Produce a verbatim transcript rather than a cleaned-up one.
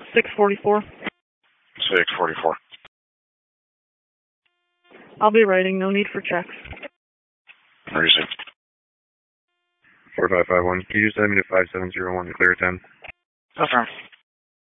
six forty-four. six forty-four. I'll be writing. No need for checks. Receive. four five five one. Can you just send me to five seven zero one, clear ten? Affirm.